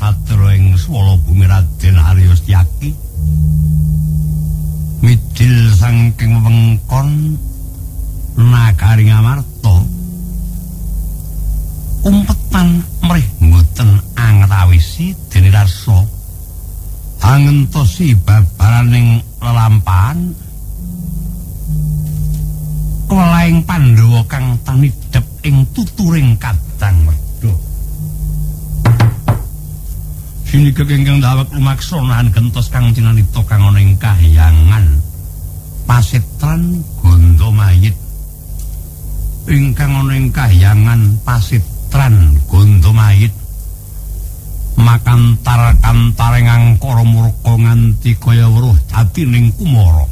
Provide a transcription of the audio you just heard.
satrio ing swala bumi Raden Arya Setyaki midil saking wewengkon nagari Ngamarta umpetan mrih mboten angrawisi dene rasa angentosi babaraning lelampahan welaing Pandhawa kang tanidhep ing tuturing kadang wedha. Sinika kengkang dawek lumaksonahan gentos kang cinanita kang ana ing kahyangan Pasetran Gondomayit. Ingkang ana ing kahyangan Pasetran Gondomayit makantar-kantaring angkara murka nganti kaya weruh dadi ning Kumara.